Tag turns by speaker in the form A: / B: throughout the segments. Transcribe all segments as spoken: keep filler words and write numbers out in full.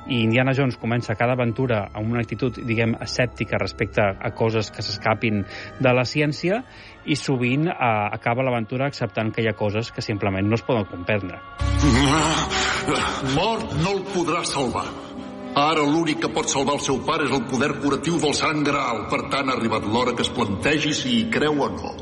A: i Indiana Jones comença cada aventura amb una actitud, diguem, escèptica respecte a coses que s'escapin de la ciència, i sovint eh, acaba l'aventura acceptant que hi ha coses que simplement no es poden comprendre.
B: Mort no el podrà salvar. Ara l'únic que pot salvar el seu pare és el poder curatiu del Sant Graal. Per tant, ha arribat l'hora que es plantegi si hi creu o no.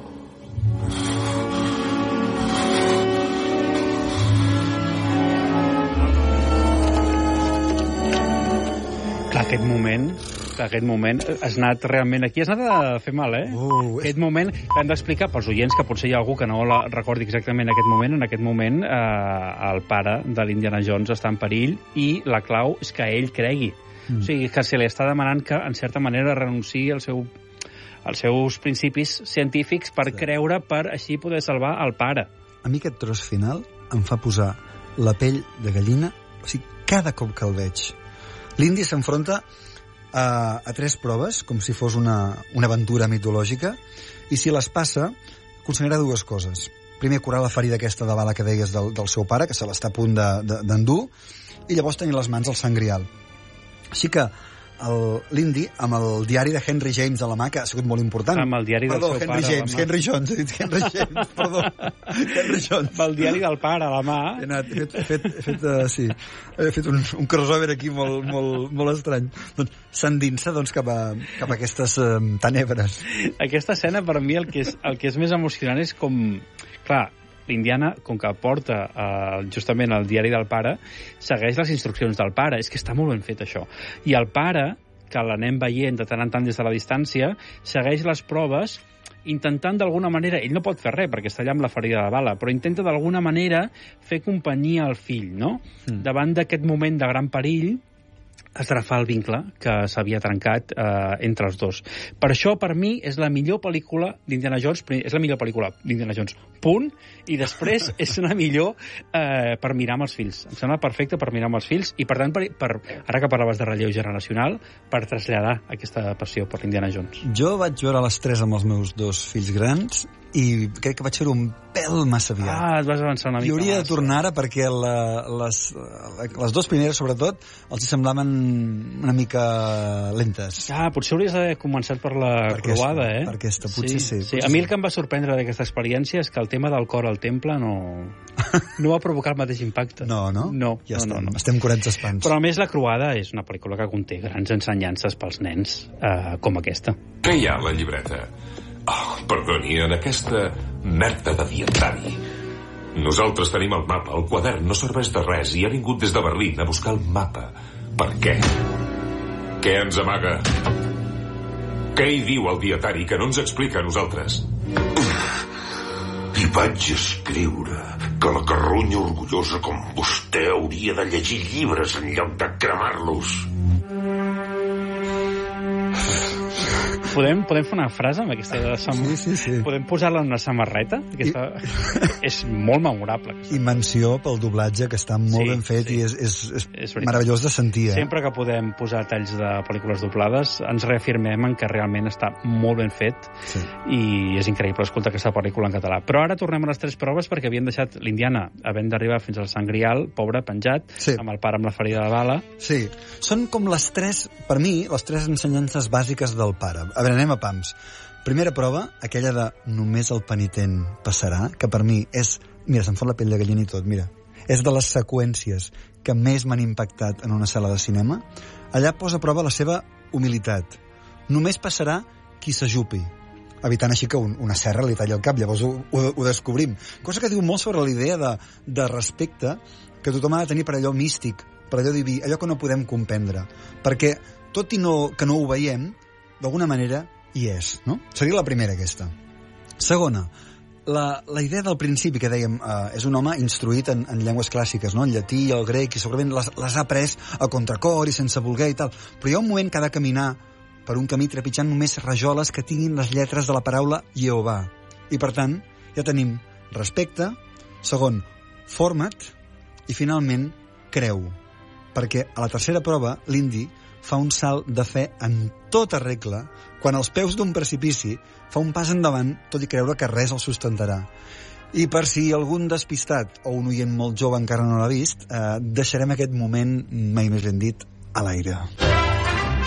A: Clar, aquest moment, clar, aquest moment, has anat realment aquí, has anat a fer mal, eh?
C: Uh,
A: aquest moment, hem d'explicar pels oients, que potser hi ha algú que no la recordi exactament aquest moment, en aquest moment eh, el pare de l'Indiana Jones està en perill i la clau és que ell cregui. Mm. O sigui, que se li està demanant que, en certa manera, renunciï al seu, als seus principis científics per sí. creure, per així poder salvar el pare.
C: A mi aquest tros final em fa posar la pell de gallina, o sigui, cada cop que el veig. L'Indy s'enfronta a, a tres proves, com si fos una, una aventura mitològica, i si les passa, aconseguirà dues coses. Primer, curar la ferida aquesta de bala que deies del, del seu pare, que se l'està a punt d'endur, de, i llavors tenir les mans al Sant Grial. Així que l'Indy, amb el diari de Henry James a la mà, que ha sigut molt important.
A: Amb el diari
C: perdó,
A: del seu
C: Henry
A: pare
C: James, Henry Jones, he dit Henry James, perdó. Henry Jones.
A: Amb el diari del pare a la mà.
C: He, anat, he fet, he fet, he fet, uh, sí, he fet un, un crossover aquí molt, molt, molt estrany. Doncs s'endinsa doncs, cap, a, cap a aquestes um, tenebres.
A: Aquesta escena, per mi, el que és, el que és més emocionant és com... Clar, l'Indiana, com que porta eh, justament el diari del pare, segueix les instruccions del pare. És que està molt ben fet, això. I el pare, que l'anem veient de tant en tant des de la distància, segueix les proves intentant d'alguna manera... Ell no pot fer res, perquè està allà amb la ferida de bala, però intenta d'alguna manera fer companyia al fill, no? Mm. Davant d'aquest moment de gran perill, es refà el vincle que s'havia trencat eh, entre els dos. Per això, per mi, és la millor pel·lícula d'Indiana Jones, és la millor pel·lícula d'Indiana Jones, punt, i després és una millor eh, per mirar amb els fills. Em sembla perfecte per mirar amb els fills, i per tant, per, per, ara que parlaves de relleu generacional, per traslladar aquesta passió per l'Indiana Jones.
C: Jo vaig veure les tres amb els meus dos fills grans, i crec que vaig fer un pèl massa aviat.
A: Ah, et vas avançar una mica.
C: I hauria
A: massa.
C: de tornar ara perquè la, les, les dues primeres, sobretot, els semblaven una mica lentes.
A: Ah, potser hauries d'haver començat per la
C: per
A: croada,
C: aquesta,
A: eh?
C: Per aquesta, potser sí. sí,
A: sí.
C: potser
A: A mi el que em va sorprendre d'aquesta experiència és que el tema del cor al temple no, no va provocar el mateix impacte.
C: No, no?
A: No,
C: ja
A: no,
C: estem,
A: no, no.
C: estem curats d'espants.
A: Però a més la croada és una pel·lícula que conté grans ensenyances pels nens, eh, com aquesta.
D: Què hi ha a la llibreta? Oh, perdoni, en aquesta merda de dietari. Nosaltres tenim el mapa, el quadern no serveix de res i ha vingut des de Berlín a buscar el mapa. Per què? Què ens amaga? Què hi diu el dietari que no ens explica a nosaltres?
B: I vaig escriure que la carronya orgullosa com vostè hauria de llegir llibres en lloc de cremar-los.
A: Podem, podem fer una frase amb aquesta sam...
C: Sí, sí, sí.
A: Podem posar-la en una samarreta? Aquesta... I... és molt memorable. Aquesta.
C: I menció pel doblatge, que està molt
A: sí,
C: ben fet
A: sí.
C: i és, és, és,
A: és
C: meravellós de sentir. Eh?
A: Sempre que podem posar talls de pel·lícules doblades, ens reafirmem en que realment està molt ben fet
C: sí.
A: i és increïble escoltar aquesta pel·lícula en català. Però ara tornem a les tres proves perquè havien deixat l'Indiana havent d'arribar fins al Sant Grial, pobre, penjat,
C: sí.
A: amb el pare amb la ferida de bala.
C: Sí, són com les tres, per mi, les tres ensenyances bàsiques del pare. A veure, anem a pams. Primera prova, aquella de només el penitent passarà, que per mi és... Mira, se'm fot la pell de gallina i tot, mira. És de les seqüències que més m'han impactat en una sala de cinema. Allà posa a prova la seva humilitat. Només passarà qui s'ajupi, evitant així que un, una serra li talli el cap. Llavors ho, ho, ho descobrim. Cosa que diu molt sobre la idea de, de respecte que tothom ha de tenir per allò místic, per allò diví, allò que no podem comprendre. Perquè, tot i no, que no ho veiem, d'alguna manera hi és, no? Seria la primera, aquesta. Segona, la, la idea del principi que dèiem, eh, és un home instruït en, en llengües clàssiques, no? El llatí i el grec, i segurament les, les ha après a contracor i sense voler i tal. Però hi ha un moment que ha de caminar per un camí trepitjant només rajoles que tinguin les lletres de la paraula Jehovà. I, per tant, ja tenim respecte, segon, forma't, i, finalment, creu. Perquè a la tercera prova, l'Indy fa un salt de fe en tota regla, quan als peus d'un precipici fa un pas endavant, tot i creure que res el sustentarà. I per si algun despistat o un oient molt jove encara no l'ha vist, eh, deixarem aquest moment, mai més ben dit, a l'aire.